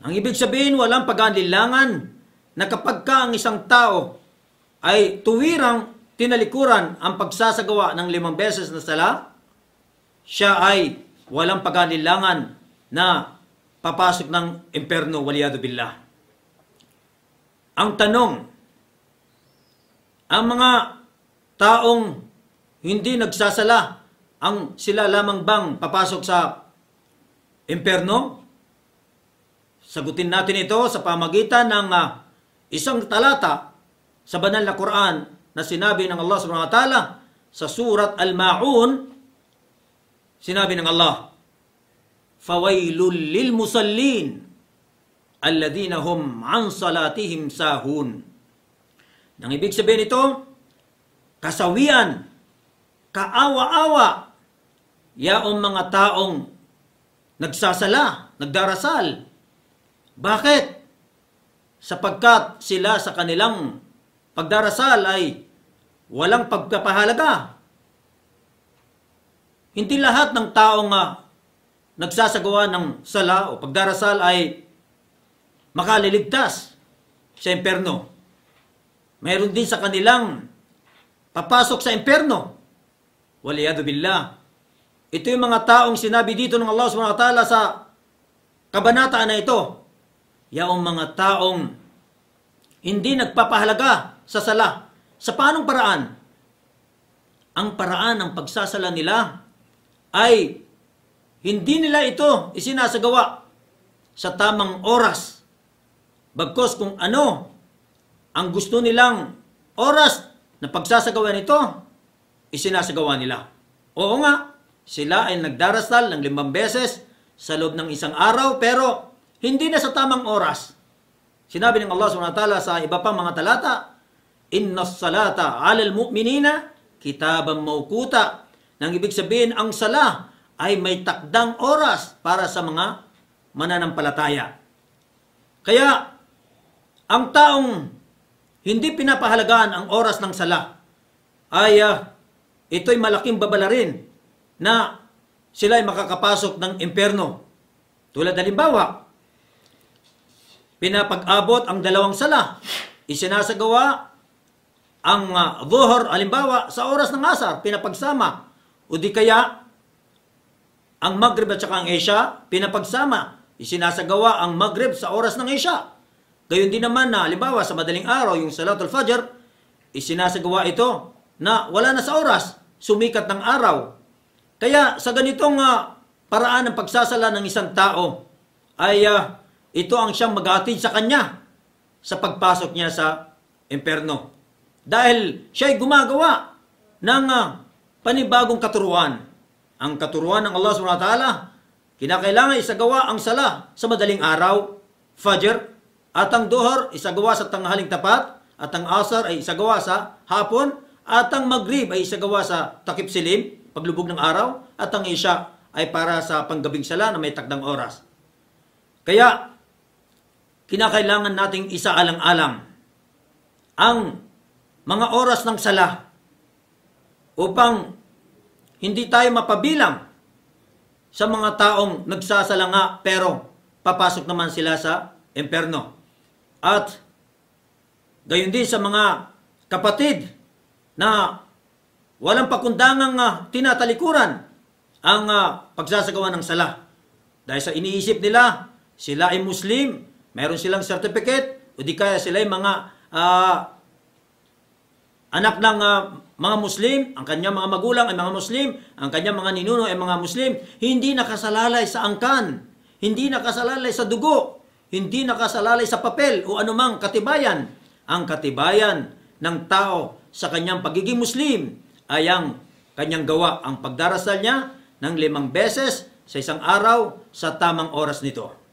Ang ibig sabihin, walang pag-alinlangan na kapag ka ang isang tao ay tuwirang tinalikuran ang pagsasagawa ng 5 beses na sala, siya ay walang pag-alinlangan na papasok ng imperno, waliyadu billah. Ang tanong, ang mga taong hindi nagsasala, ang sila lamang bang papasok sa imperno? Sagutin natin ito sa pamagitan ng isang talata sa banal na Quran na sinabi ng Allah subhanahu wa ta'ala sa surat Al-Ma'un. Sinabi ng Allah, "Fawailul lil musallin alladhina hum an salatihim sahun." Nang ibig sabihin ito, kasawian, kaawa-awa, yaong mga taong nagsasala, nagdarasal. Bakit? Sapagkat sila sa kanilang pagdarasal ay walang pagpapahalaga. Hindi lahat ng taong nagsasagawa ng sala o pagdarasal ay makaliligtas sa imperno. Mayroon din sa kanilang papasok sa imperno. Waliyadu billah. Ito yung mga taong sinabi dito ng Allah subhanahu wa ta'ala sa kabanata na ito. Yaong mga taong hindi nagpapahalaga sa sala. Sa paanong paraan? Ang paraan ng pagsasala nila ay hindi nila ito isinasagawa sa tamang oras. Bagkus kung ano ang gusto nilang oras na pagsasagawa nito, isinasagawa nila. Oo nga, sila ay nagdarasal ng 5 beses sa loob ng isang araw, pero hindi na sa tamang oras. Sinabi ng Allah subhanahu wa ta'ala sa iba pang mga talata, "Inna salata 'alal mu'minina kitaban mawquta." Nang ibig sabihin, ang sala ay may takdang oras para sa mga mananampalataya. Kaya, ang taong hindi pinapahalagaan ang oras ng sala ay ito'y malaking babala rin na sila ay makakapasok ng imperno. Tulad halimbawa, pinapag-abot ang 2 sala. Isinasagawa ang dhuhr, halimbawa, sa oras ng asar, pinapagsama. O di kaya, ang maghrib at saka ang isya, pinapagsama. Isinasagawa ang maghrib sa oras ng isya. Gayon din naman na, halimbawa, sa madaling araw, yung salatul fajr, isinasagawa ito na wala na sa oras, sumikat ng araw. Kaya sa ganitong paraan ng pagsasala ng isang tao, ay ito ang siyang maghatid sa kanya sa pagpasok niya sa imperno. Dahil siya ay gumagawa ng panibagong katuruan. Ang katuruan ng Allah subhanahu wa ta'ala, kinakailangan isagawa ang sala sa madaling araw, fajr, at ang duhur isagawa sa tanghaling tapat, at ang asar ay isagawa sa hapon, at ang maghrib ay isagawa sa takip silim, paglubog ng araw, at ang isya ay para sa panggabing sala na may takdang oras. Kaya, kinakailangan nating isaalang-alang ang mga oras ng sala upang hindi tayo mapabilang sa mga taong nagsasala nga pero papasok naman sila sa imperno. At gayon din sa mga kapatid na walang pakundangang tinatalikuran ang pagsasagawa ng sala. Dahil sa iniisip nila, sila ay Muslim, meron silang certificate, o di kaya sila ay mga anak ng mga Muslim, ang kanyang mga magulang ay mga Muslim, ang kanyang mga ninuno ay mga Muslim, hindi nakasalalay sa angkan, hindi nakasalalay sa dugo, hindi nakasalalay sa papel o anumang katibayan. Ang katibayan ng tao sa kanyang pagiging Muslim ay ang kanyang gawa, ang pagdarasal niya ng 5 beses sa isang araw sa tamang oras nito.